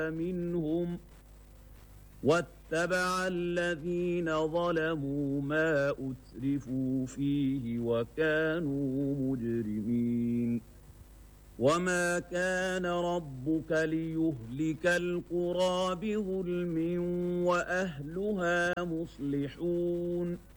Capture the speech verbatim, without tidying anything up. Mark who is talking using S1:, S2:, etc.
S1: منهم واتبع الذين ظلموا ما أترفوا فيه وكانوا مجرمين وما كان ربك ليهلك القرى بظلم وأهلها مصلحون